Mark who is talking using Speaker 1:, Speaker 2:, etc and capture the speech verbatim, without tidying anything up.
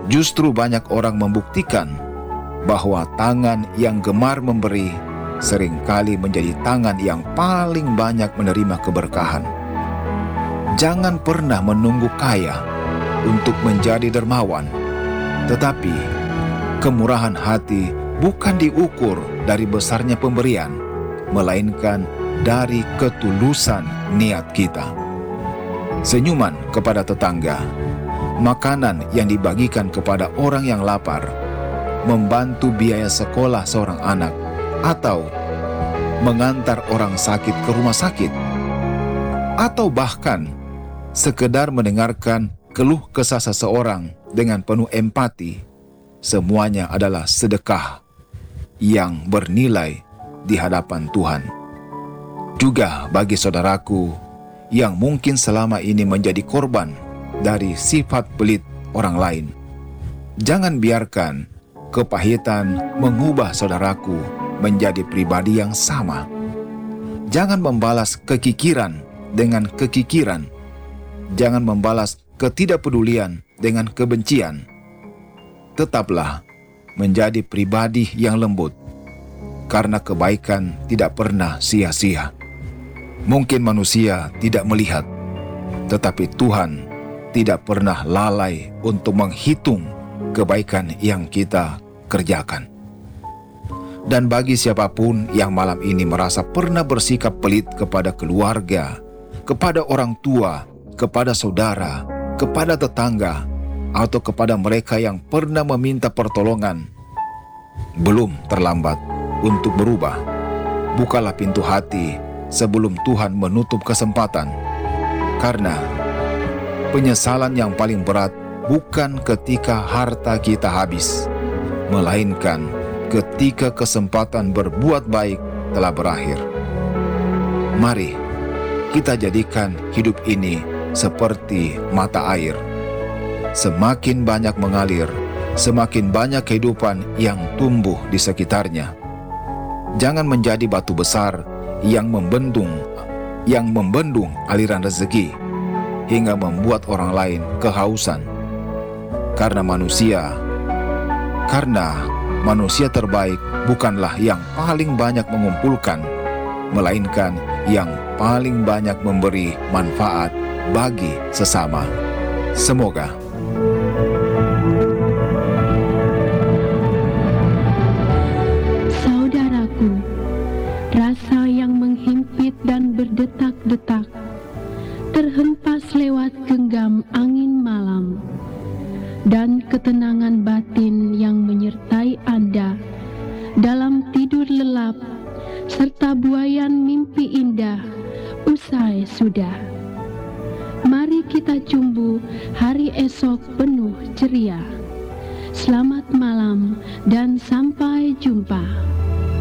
Speaker 1: Justru banyak orang membuktikan bahwa tangan yang gemar memberi seringkali menjadi tangan yang paling banyak menerima keberkahan. Jangan pernah menunggu kaya untuk menjadi dermawan, tetapi kemurahan hati bukan diukur dari besarnya pemberian, melainkan dari ketulusan niat kita. Senyuman kepada tetangga, makanan yang dibagikan kepada orang yang lapar, membantu biaya sekolah seorang anak, atau mengantar orang sakit ke rumah sakit, atau bahkan sekedar mendengarkan keluh kesah seseorang dengan penuh empati, semuanya adalah sedekah yang bernilai di hadapan Tuhan. Juga bagi saudaraku yang mungkin selama ini menjadi korban dari sifat pelit orang lain, jangan biarkan kepahitan mengubah saudaraku menjadi pribadi yang sama. Jangan membalas kekikiran dengan kekikiran. Jangan membalas ketidakpedulian dengan kebencian. Tetaplah menjadi pribadi yang lembut, karena kebaikan tidak pernah sia-sia. Mungkin manusia tidak melihat, tetapi Tuhan tidak pernah lalai untuk menghitung kebaikan yang kita kerjakan. Dan bagi siapapun yang malam ini merasa pernah bersikap pelit kepada keluarga, kepada orang tua, kepada saudara, kepada tetangga, atau kepada mereka yang pernah meminta pertolongan, belum terlambat untuk berubah. Bukalah pintu hati sebelum Tuhan menutup kesempatan. Karena penyesalan yang paling berat bukan ketika harta kita habis, melainkan ketika kesempatan berbuat baik telah berakhir. Mari kita jadikan hidup ini seperti mata air. Semakin banyak mengalir, semakin banyak kehidupan yang tumbuh di sekitarnya. Jangan menjadi batu besar yang membendung, yang membendung aliran rezeki hingga membuat orang lain kehausan. Karena manusia, karena manusia terbaik bukanlah yang paling banyak mengumpulkan, melainkan yang paling banyak memberi manfaat bagi sesama. Semoga
Speaker 2: saudaraku, rasa yang menghimpit dan berdetak-detak terhempas lewat genggam angin malam, dan ketenangan batin yang menyertai Anda dalam tidur lelap serta buayan mimpi indah usai sudah. Mari kita cumbu hari esok penuh ceria. Selamat malam dan sampai jumpa.